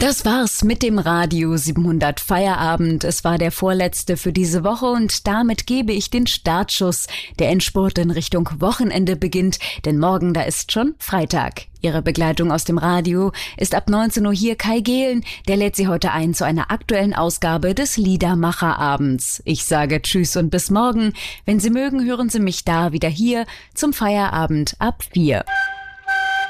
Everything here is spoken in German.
Das war's mit dem Radio 700 Feierabend. Es war der vorletzte für diese Woche und damit gebe ich den Startschuss. Der Endspurt in Richtung Wochenende beginnt, denn morgen, da ist schon Freitag. Ihre Begleitung aus dem Radio ist ab 19 Uhr hier Kai Gehlen. Der lädt Sie heute ein zu einer aktuellen Ausgabe des Liedermacherabends. Ich sage Tschüss und bis morgen. Wenn Sie mögen, hören Sie mich da wieder hier zum Feierabend ab 4.